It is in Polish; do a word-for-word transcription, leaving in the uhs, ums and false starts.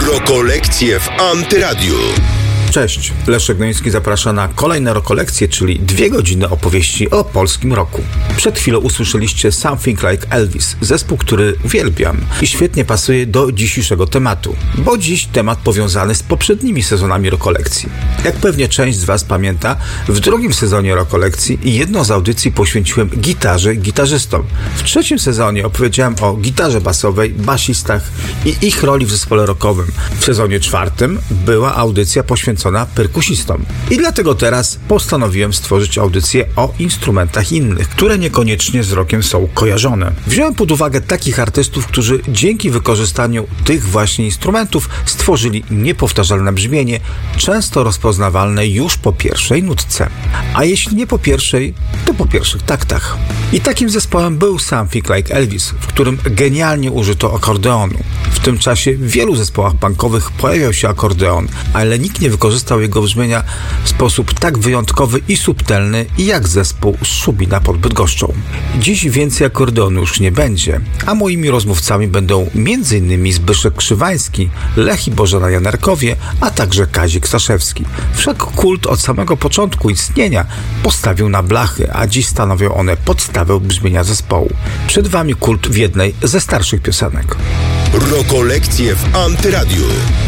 Rokolekcje w Antyradiu. Cześć, Leszek Gnoński zaprasza na kolejne Rokolekcje, czyli dwie godziny opowieści o polskim roku. Przed chwilą usłyszeliście Something Like Elvis, zespół, który uwielbiam i świetnie pasuje do dzisiejszego tematu, bo dziś temat powiązany z poprzednimi sezonami Rokolekcji. Jak pewnie część z Was pamięta, w drugim sezonie Rokolekcji jedną z audycji poświęciłem gitarze i gitarzystom. W trzecim sezonie opowiedziałem o gitarze basowej, basistach i ich roli w zespole rockowym. W sezonie czwartym była audycja poświęcona perkusistom. I dlatego teraz postanowiłem stworzyć audycję o instrumentach innych, które niekoniecznie z rockiem są kojarzone. Wziąłem pod uwagę takich artystów, którzy dzięki wykorzystaniu tych właśnie instrumentów stworzyli niepowtarzalne brzmienie, często rozpoznawalne już po pierwszej nutce. A jeśli nie po pierwszej, to po pierwszych taktach. I takim zespołem był Something Like Elvis, w którym genialnie użyto akordeonu. W tym czasie w wielu zespołach punkowych pojawiał się akordeon, ale nikt nie wykorzystał jego brzmienia w sposób tak wyjątkowy i subtelny, jak zespół z Szubina pod Bydgoszczą. Dziś więcej akordeonu już nie będzie, a moimi rozmówcami będą między innymi Zbyszek Krzywański, Lech i Bożena Janerkowie, a także Kazik Staszewski. Wszak kult od samego początku istnienia postawił na blachy, a dziś stanowią one podstawę brzmienia zespołu. Przed Wami kult w jednej ze starszych piosenek. Rokolekcje w Antyradiu.